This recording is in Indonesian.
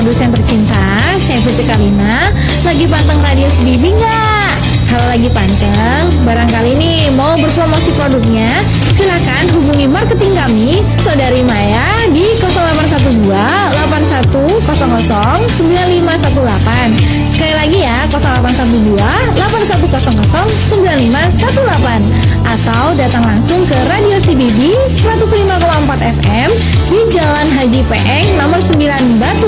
produsen tercinta, saya Putri Kalina. Lagi panteng radio CBB nggak? Kalau lagi panteng, barangkali nih mau berpromosi produknya, silakan hubungi marketing kami, Saudari Maya di 0812 8100 9518. Sekali lagi ya, 0812 8100 9518. Atau datang langsung ke Radio CBB 105,4 FM di Jalan Haji Peeng nomor 9 Batu